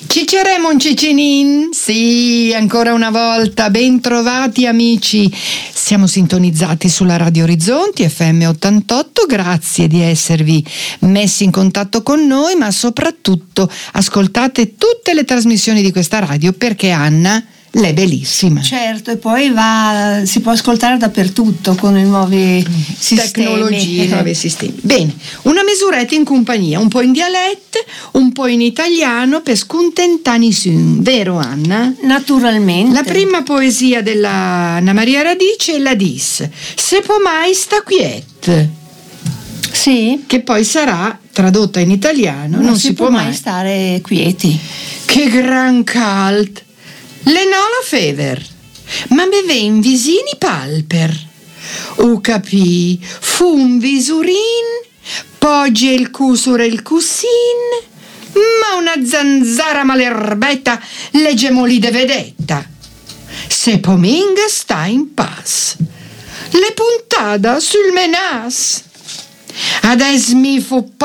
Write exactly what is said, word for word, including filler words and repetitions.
Ciceremo un cicinin, sì, ancora una volta, ben trovati amici, siamo sintonizzati sulla Radio Orizzonti F M ottantotto, grazie di esservi messi in contatto con noi, ma soprattutto ascoltate tutte le trasmissioni di questa radio perché Anna l'è bellissima. Certo, e poi va, si può ascoltare dappertutto con i nuovi sistemi. Tecnologie, nuovi sistemi. Bene, una mesuretta in compagnia, un po' in dialetto, un po' in italiano per scontentani sun, vero Anna? Naturalmente. La prima poesia della Anna Maria Radice la disse: se può mai sta quiet. Sì. Che poi sarà tradotta in italiano, non, non si, si può, può mai mai stare quieti. Che gran calt. Le no la fever, ma me ven visini palper. O capì, fu un visurin, poggi il cusure il cusin, ma una zanzara malerbetta le gemolide vedetta. Se pominga sta in paz, le puntada sul menas. Ades mi fu